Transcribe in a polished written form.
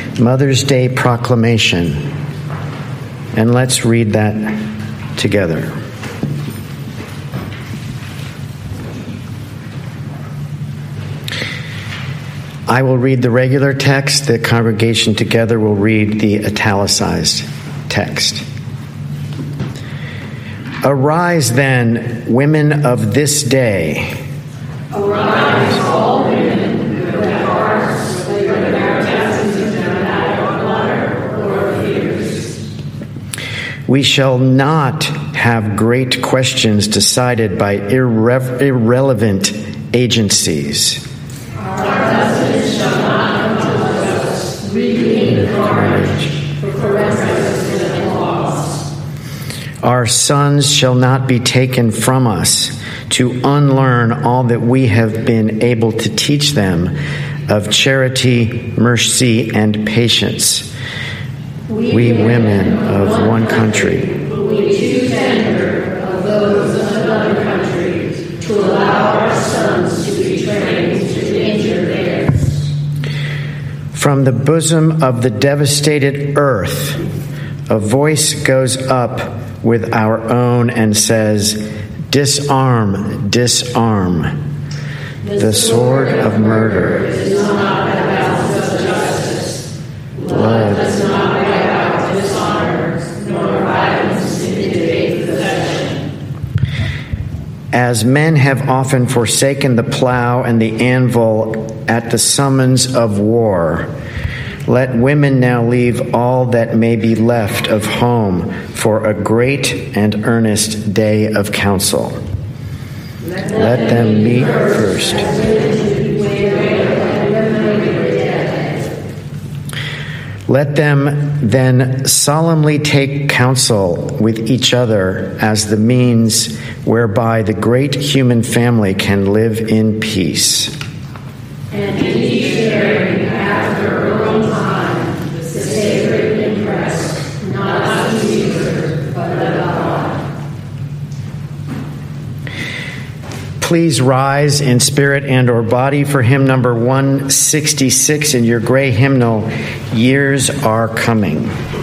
Mother's Day proclamation. And let's read that together. I will read the regular text. The congregation together will read the italicized text. Arise then, women of this day. Arise, all women who have hearts that are baptized in water or fears. We shall not have great questions decided by irrelevant agencies. Our husbands shall not come to us, reaping the carnage for caresses and laws. Our sons shall not be taken from us to unlearn all that we have been able to teach them of charity, mercy, and patience. We women of one country. We too tender of those of another country to allow our sons to be trained to injure theirs. From the bosom of the devastated earth, a voice goes up with our own and says, "Disarm, disarm." The sword of murder is not about justice. blood Does not wipe out dishonor, nor violence intimidate possession. As men have often forsaken the plow and the anvil at the summons of war, let women now leave all that may be left of home for a great and earnest day of council. Let them meet first. Let them then solemnly take counsel with each other as the means whereby the great human family can live in peace. And each sharing after her own time the sacred impress, not to Caesar, but of God. Please rise in spirit and or body for hymn number 166 in your gray hymnal, Years Are Coming.